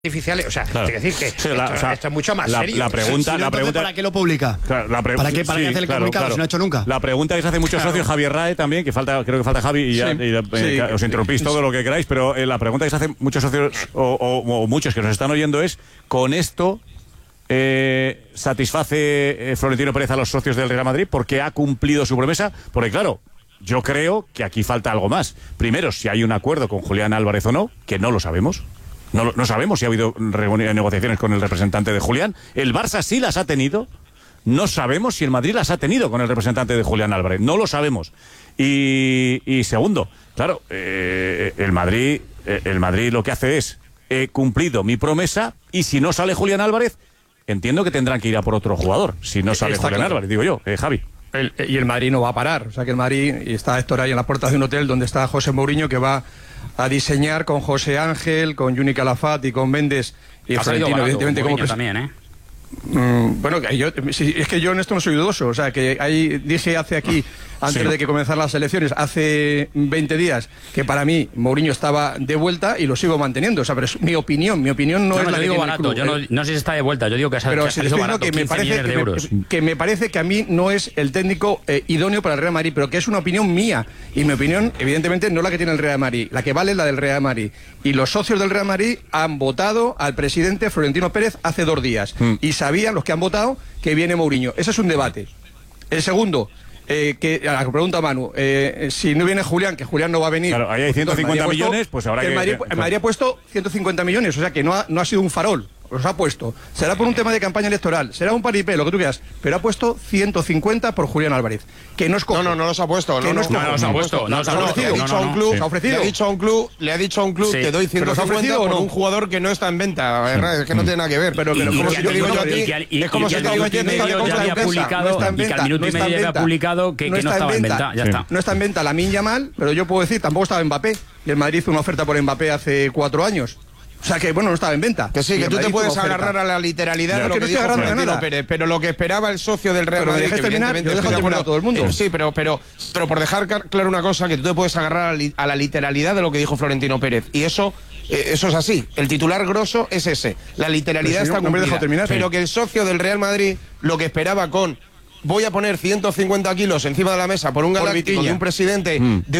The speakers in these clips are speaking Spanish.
artificiales, o sea, claro. Quiero decir que sí, esto es mucho más serio. La pregunta, ¿para qué lo publica? Claro, ¿Para qué hace el comunicado si no ha hecho nunca? La pregunta que se hace muchos socios, Javier Rae también, creo que falta Javi y ya os interrumpís todo lo que queráis, pero la pregunta que se hace muchos socios o muchos que nos están oyendo es, ¿con esto satisface Florentino Pérez a los socios del Real Madrid porque ha cumplido su promesa? Porque claro, yo creo que aquí falta algo más. Primero, si hay un acuerdo con Julián Álvarez o no, que no lo sabemos. No sabemos si ha habido negociaciones con el representante de Julián. El Barça sí las ha tenido. No sabemos si el Madrid las ha tenido con el representante de Julián Álvarez. No lo sabemos. Y segundo, claro, el Madrid lo que hace es, he cumplido mi promesa, y si no sale Julián Álvarez, entiendo que tendrán que ir a por otro jugador. Si no sale Julián Álvarez, digo yo, Javi. Y el Madrid no va a parar. O sea que el Madrid, y está Héctor ahí en las puertas de un hotel donde está José Mourinho, que va a diseñar con José Ángel, con Juni Calafat y con Méndez y Florentino, evidentemente, como también, bueno, es que yo en esto no soy dudoso. O sea, que ahí dije antes de que comenzaran las elecciones, hace 20 días, que para mí Mourinho estaba de vuelta y lo sigo manteniendo. O sea, pero es mi opinión. Mi opinión no es la que digo tiene barato. el club. Yo no sé si está de vuelta. Yo digo que pero ha salido barato, que me 15 millones de euros. Que me parece que a mí no es el técnico idóneo para el Real Madrid, pero que es una opinión mía. Y mi opinión, evidentemente, no es la que tiene el Real Madrid. La que vale es la del Real Madrid. Y los socios del Real Madrid han votado al presidente Florentino Pérez hace 2 días. Y sabían, los que han votado, que viene Mourinho. Ese es un debate. El segundo, que a la que pregunta Manu, si no viene Julián, que Julián no va a venir. Claro, ahí hay 150 millones, pues habrá que... El Madrid ha puesto 150 millones, o sea que no ha sido un farol. Los ha puesto. Será por un tema de campaña electoral, será un paripé, lo que tú quieras, pero ha puesto 150 por Julián Álvarez. Que no es cojo. No los ha puesto. No los ha puesto. Le ha dicho a un club que doy 150 por un jugador que no está en venta. Es que no tiene nada que ver. Pero como si te digo yo a ti, es como si te digo yo a ti, ya había publicado, y que al minuto y medio ya había publicado que no estaba en venta. Ya está. No está en venta Lamine Yamal, pero yo puedo decir, tampoco estaba Mbappé. Y el Madrid hizo una oferta por Mbappé hace 4 años. O sea que, bueno, no estaba en venta. Que sí, que tú te puedes agarrar a la literalidad de lo que dijo Florentino Pérez, pero lo que esperaba el socio del Real Madrid, que evidentemente yo dejo terminar a todo el mundo. Sí, pero por dejar claro una cosa, que tú te puedes agarrar a la literalidad de lo que dijo Florentino Pérez, y eso es así. El titular grosso es ese. La literalidad está cumplida. Pero que el socio del Real Madrid lo que esperaba con... Voy a poner 150 kilos encima de la mesa por un galáctico de un presidente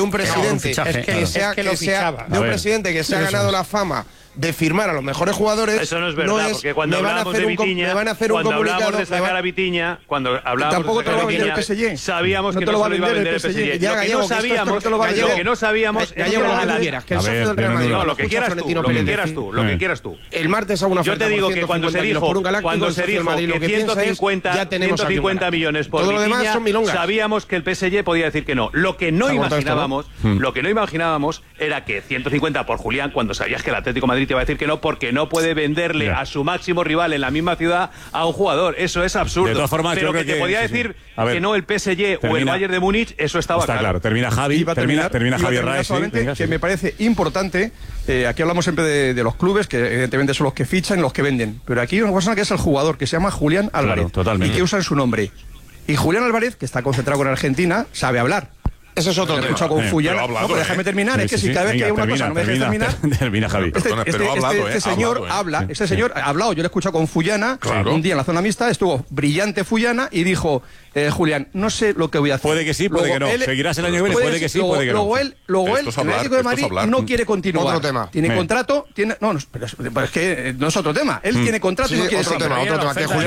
que se ha ganado la fama de firmar a los mejores jugadores. Eso no es verdad, porque cuando hablábamos de Vitinha, cuando hablábamos de sacar a Vitinha, cuando hablábamos de Vitinha, sabíamos que no se lo iba a vender el PSG. Lo que no sabíamos es que el socio del Real Madrid, lo que quieras tú. El martes hago una oferta. Yo te digo que cuando se dijo que 150 millones por Vitinha, sabíamos que el PSG podía decir que no. Lo que no imaginábamos era que 150 por Julián, cuando sabías que el Atlético de Madrid te va a decir que no, porque no puede venderle a su máximo rival en la misma ciudad a un jugador. Eso es absurdo. De todas formas, pero que te podía decir que no el PSG o el Bayern de Múnich, eso estaba claro. Termina Javi, termina Javier Rae. Que me parece importante, aquí hablamos siempre de los clubes, que evidentemente son los que fichan y los que venden, pero aquí hay una persona que es el jugador, que se llama Julián Álvarez, y que usan su nombre. Y Julián Álvarez, que está concentrado con Argentina, sabe hablar. Eso es otro tema. Con Fullana. No, pero déjame terminar. Es que si cada vez que hay una cosa no me dejes terminar. Termina, Javi. Este señor habla. Este señor ha hablado. Yo le he escuchado con Fullana un día en la zona mixta. Estuvo brillante Fullana y dijo: Julián, no sé lo que voy a hacer. Puede que sí, puede que no. Seguirás el año que viene. Puede que sí, puede que no. Luego él, el Atlético de Madrid, no quiere continuar. Otro tema. Tiene contrato. No, pero es que no es otro tema. Él tiene contrato y no quiere seguir. Otro tema.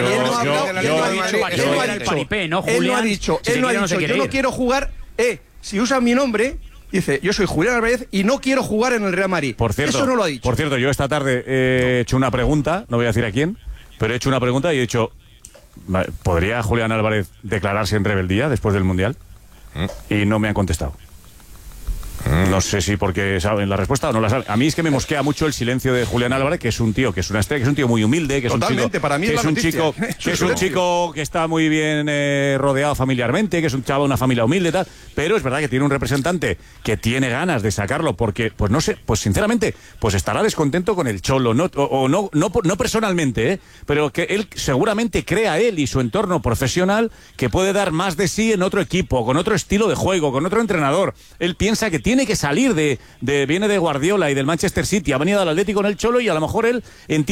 Él no ha dicho, yo no quiero jugar. Si usa mi nombre, dice, yo soy Julián Álvarez y no quiero jugar en el Real Madrid. Por cierto, eso no lo ha dicho. Por cierto, yo esta tarde he hecho una pregunta, no voy a decir a quién, pero he hecho una pregunta y he dicho, ¿podría Julián Álvarez declararse en rebeldía después del Mundial? Y no me han contestado. No sé si porque saben la respuesta o no la saben. A mí es que me mosquea mucho el silencio de Julián Álvarez, que es un tío, que es una estrella, que es un tío muy humilde, que es totalmente, un chico, para mí es un chico que está muy bien rodeado familiarmente, que es un chavo de una familia humilde y tal, pero es verdad que tiene un representante que tiene ganas de sacarlo porque, pues no sé, pues sinceramente, pues estará descontento con el Cholo, no personalmente, pero que él seguramente crea él y su entorno profesional que puede dar más de sí en otro equipo, con otro estilo de juego, con otro entrenador. Él piensa que tiene tiene que salir viene de Guardiola y del Manchester City, ha venido al Atlético en el Cholo y a lo mejor él entiende